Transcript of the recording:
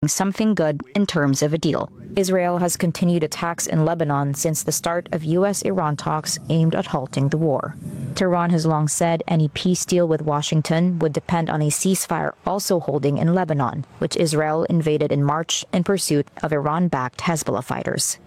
something good in terms of a deal. Israel has continued attacks in Lebanon since the start of U.S.-Iran talks aimed at halting the war. Tehran has long said any peace deal with Washington would depend on a ceasefire also holding in Lebanon, which Israel invaded in March in pursuit of Iran-backed Hezbollah fighters.